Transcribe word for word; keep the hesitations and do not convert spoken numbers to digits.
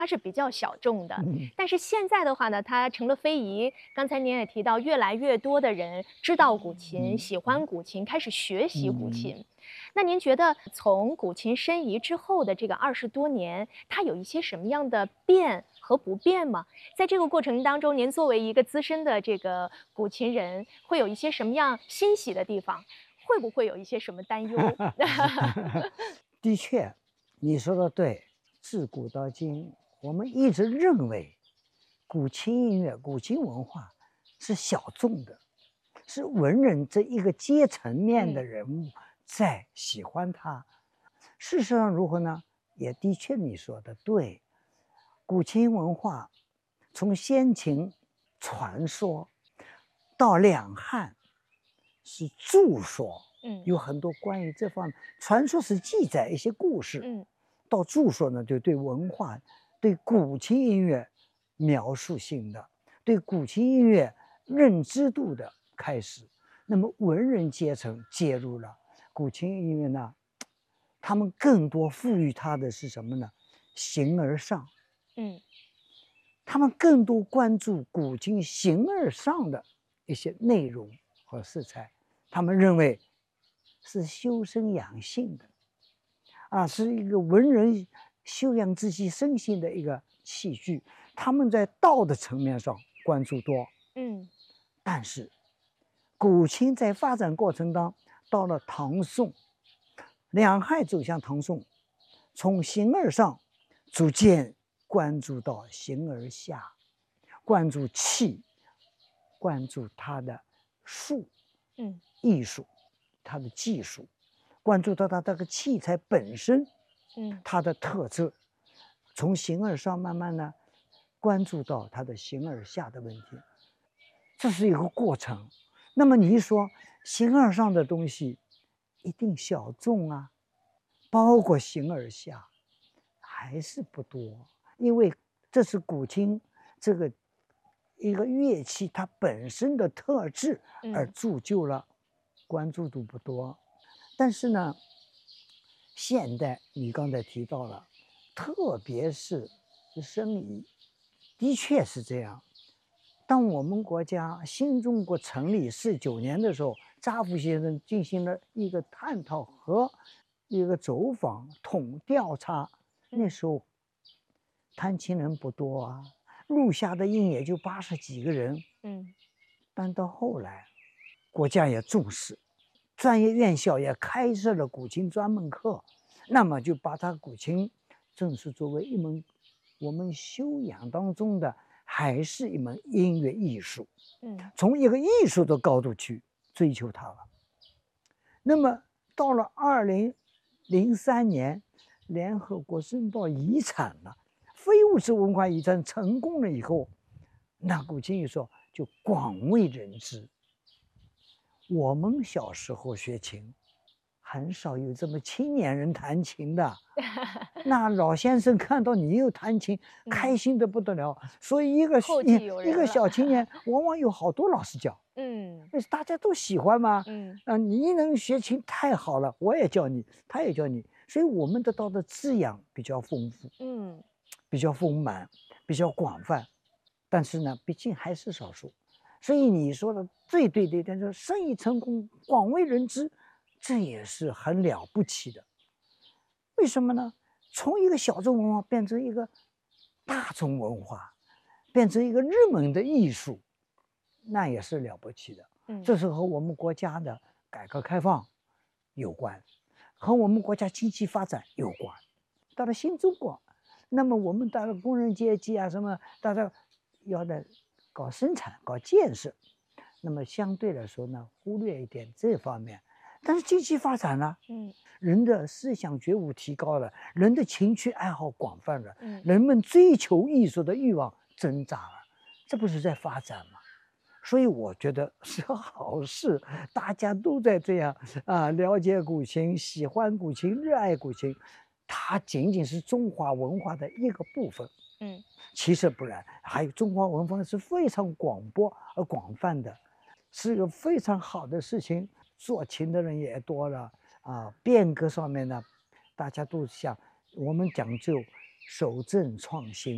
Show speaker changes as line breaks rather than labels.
它是比较小众的。
嗯。
但是现在的话呢，它成了非遗。刚才您也提到，越来越多的人知道古琴，
嗯，
喜
嗯。
欢古琴，开始学习古
嗯。
琴。那您觉得从古琴申遗之后的这个二十多年，它有一些什么样的变和不变吗？在这个过程当中，您作为一个资深的这个古琴人，会有一些什么样欣喜的地方？会不会有一些什么担忧？
的确，你说得对。自古到今，我们一直认为古琴音乐、古琴文化是小众的，是文人这一个阶层面的
嗯。
人物在喜欢它。事实上如何呢？也的确你说得对。古琴文化从先秦传说到两汉是著说，
嗯。
有很多关于这方面传说是记载一些故事，
嗯。
到著说呢，就对文化、对古琴音乐描述性的，对古琴音乐认知度的开始。那么文人阶层介入了古琴音乐呢，他们更多赋予它的是什么呢？形而上。
嗯。
他们更多关注古今形而上的一些内容和色彩，他们认为是修身养性的，啊，是一个文人修养自己身心的一个器具，他们在道的层面上关注多。
嗯。
但是古琴在发展过程当到了唐宋，两汉走向唐宋，从形而上逐渐关注到形而下，关注气，关注它的术，
嗯。
艺术，它的技术，关注到它这个器材本身，
嗯。
它的特质。从形而上慢慢地关注到它的形而下的问题，这是一个过程。那么你一说形而上的东西一定小众啊，包括形而下还是不多。因为这是古琴这个一个乐器它本身的特质而
嗯。
铸就了，关注度不多。但是呢，现代你刚才提到了，特别是申遗，的确是这样。当我们国家新中国成立四九年的时候，查复先生进行了一个探讨和一个走访统调查，那
嗯。
时候弹琴人不多啊，录下的音也就八十几个人。
嗯。
但到后来，国家也重视，专业院校也开设了古琴专门课，那么就把它古琴正式作为一门我们修养当中的还是一门音乐艺术，
嗯。
从一个艺术的高度去追求它了。那么到了二零零三年，联合国申报遗产了，非物质文化遗产成功了以后，那古琴艺术就广为人知。我们小时候学琴，很少有这么青年人弹琴的。那老先生看到你又弹琴，
嗯。
开心得不得了。所以一个
后
一一个
继有人了。
小青年往往有好多老师教。
嗯。
大家都喜欢嘛。
嗯。
啊，你一能学琴太好了，我也教你，他也教你。所以我们得到的滋养比较丰富，
嗯。
比较丰满，比较广泛。但是呢，毕竟还是少数。所以你说的最对的一点就是生意成功，广为人知，这也是很了不起的。为什么呢？从一个小众文化变成一个大众文化，变成一个热门的艺术，那也是了不起的。
嗯。
这是和我们国家的改革开放有关，和我们国家经济发展有关。到了新中国，那么我们到了工人阶级啊什么，大家要的搞生产、搞建设，那么相对来说呢，忽略一点这方面。但是经济发展了，
嗯。
人的思想觉悟提高了，人的情趣爱好广泛了，
嗯。
人们追求艺术的欲望增长了，这不是在发展吗？所以我觉得是好事，大家都在这样啊，了解古琴，喜欢古琴，热爱古琴，它仅仅是中华文化的一个部分。
嗯。
其实不然，还有中华文化是非常广博而广泛的，是一个非常好的事情。做琴的人也多了啊，变革上面呢，大家都想我们讲究守正创新。